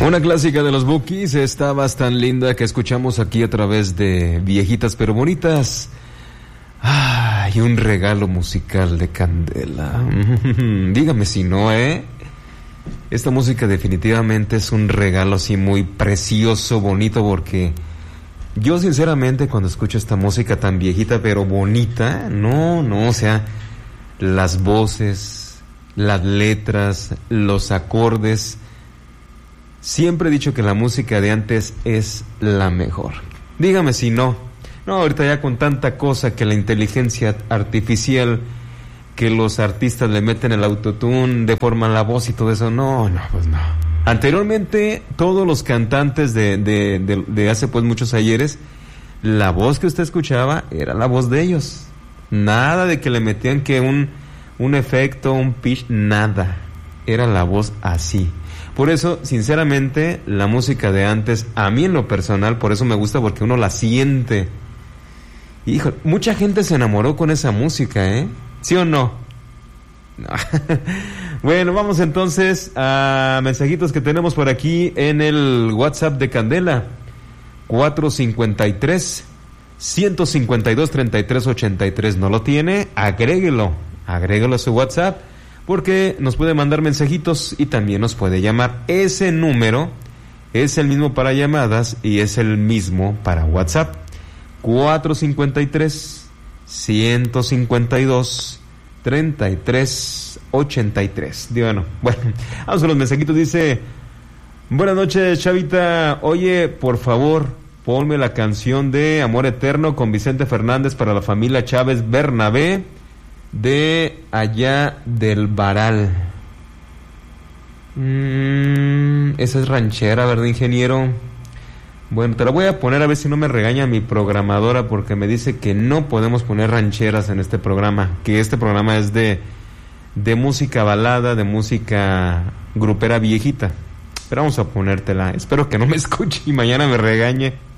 Una clásica de los Bukis, estabas tan linda, que escuchamos aquí a través de Viejitas pero Bonitas. Ay, un regalo musical de Candela. Dígame si no, ¿eh? Esta música definitivamente es un regalo así muy precioso, bonito, porque yo sinceramente cuando escucho esta música tan viejita pero bonita, o sea, las voces, las letras, los acordes. Siempre he dicho que la música de antes es la mejor. Dígame si no. No, ahorita ya con tanta cosa, que la inteligencia artificial, que los artistas le meten el autotune, deforman la voz y todo eso. No, pues no. Anteriormente, todos los cantantes de hace pues muchos ayeres, la voz que usted escuchaba era la voz de ellos. Nada de que le metían que un efecto, un pitch, nada. Era la voz así. Por eso, sinceramente, la música de antes, a mí en lo personal, por eso me gusta, porque uno la siente. Hijo, mucha gente se enamoró con esa música, ¿eh? ¿Sí o no? No. Bueno, vamos entonces a mensajitos que tenemos por aquí en el WhatsApp de Candela. 453-152-3383. ¿No lo tiene? Agréguelo a su WhatsApp, porque nos puede mandar mensajitos y también nos puede llamar. Ese número es el mismo para llamadas y es el mismo para WhatsApp. 453-152-3383. Bueno, vamos a los mensajitos. Dice: buenas noches, Chavita. Oye, por favor, ponme la canción de Amor Eterno con Vicente Fernández para la familia Chávez Bernabé de allá del Varal. Esa es ranchera, ¿verdad, ingeniero? Bueno, te la voy a poner a ver si no me regaña mi programadora, porque me dice que no podemos poner rancheras en este programa, que este programa es de música balada, de música grupera viejita. Pero vamos a ponértela. Espero que no me escuche y mañana me regañe.